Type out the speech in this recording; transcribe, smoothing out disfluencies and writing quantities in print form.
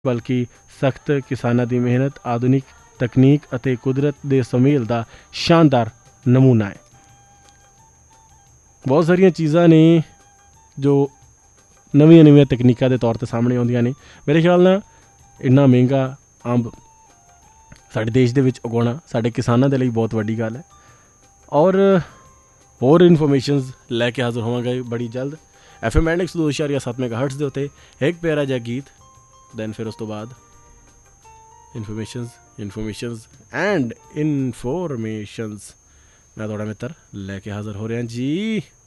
ਬਲਕਿ ਸਖਤ ਕਿਸਾਨਾਂ ਦੀ ਮਿਹਨਤ, ਆਧੁਨਿਕ ਤਕਨੀਕ ਅਤੇ ਕੁਦਰਤ ਦੇ ਸੁਮੇਲ ਦਾ ਸ਼ਾਨਦਾਰ ਨਮੂਨਾ ਹੈ। ਬਹੁਤ ਸਾਰੀਆਂ ਚੀਜ਼ਾਂ ਨੇ ਜੋ ਨਵੀਆਂ ਨਵੀਆਂ ਤਕਨੀਕਾਂ ਦੇ ਤੌਰ 'ਤੇ ਸਾਹਮਣੇ ਆਉਂਦੀਆਂ ਨੇ। ਮੇਰੇ ਖਿਆਲ ਨਾਲ ਇੰਨਾ ਮਹਿੰਗਾ ਅੰਬ ਸਾਡੇ ਦੇਸ਼ ਦੇ ਵਿੱਚ ਉਗਾਉਣਾ ਸਾਡੇ ਕਿਸਾਨਾਂ ਦੇ ਲਈ ਬਹੁਤ ਵੱਡੀ ਗੱਲ ਹੈ। ਔਰ ਹੋਰ ਇਨਫੋਰਮੇਸ਼ਨਸ ਲੈ ਕੇ ਹਾਜ਼ਰ ਹੋਵਾਂਗੇ ਬੜੀ ਜਲਦ। FM Index 2.7 ਮੈਗਾਹਰਟਜ਼ ਦੇ ਉੱਤੇ ਇੱਕ ਪਿਆਰਾ ਜਿਹਾ ਗੀਤ, ਦੈਨ ਫਿਰ ਉਸ ਤੋਂ ਬਾਅਦ ਇਨਫੋਰਮੇਸ਼ਨਸ ਐਂਡ ਇਨਫੋਰਮੇਸ਼ਨਸ ਮੈਂ ਤੁਹਾਡਾ ਮਿੱਤਰ ਲੈ ਕੇ ਹਾਜ਼ਰ ਹੋ ਰਿਹਾ ਜੀ।